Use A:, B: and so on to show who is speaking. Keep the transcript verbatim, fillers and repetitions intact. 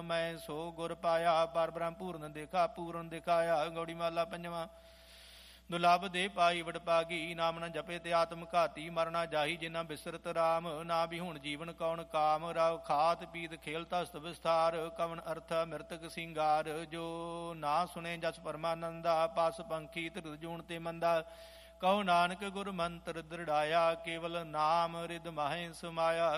A: ਮੈਂ ਸੋ ਗੁਰ ਪਾਇਆ। ਪਰ ਬ੍ਰਹਮ ਪੂਰਨ ਦੇਖਾ ਪੂਰਨ ਦਿਖਾਇਆ। ਗੌੜੀ ਮਾਲਾ ਪੰਜਵਾਂ। ਦੁਲਭ ਦੇ ਪਾਈ ਵਡਭਾਗੀ, ਨਾਮ ਨ ਜਪੇ ਤੇ ਆਤਮ ਘਾਤੀ। ਮਰਨਾ ਜਾਹੀ ਜਿਨਾ ਬਿਸਰਤ ਰਾਮ, ਨਾ ਵੀ ਹੁਣ ਜੀਵਨ ਕੌਣ ਕਾਮ। ਰਾਵ ਖਾਤ ਪੀਤ ਖੇਲ ਤਸਤ ਵਿਸਥਾਰ, ਕਵਨ ਅਰਥ ਮਿਰਤਕ ਸਿੰਗਾਰ। ਜੋ ਨਾ ਸੁਣੇ ਜਸ ਪਰਮਾਨੰਦਾ, ਪਸ ਪੰਖੀ ਧਿਰ ਜੂਣ ਤੇ ਮੰਦਾ। ਕਹੋ ਨਾਨਕ ਗੁਰ ਮੰਤਰ ਦ੍ਰਿੜਾਇਆ, ਕੇਵਲ ਨਾਮ ਰਿਦ ਮਾਹੇ ਸਮਾਇਆ।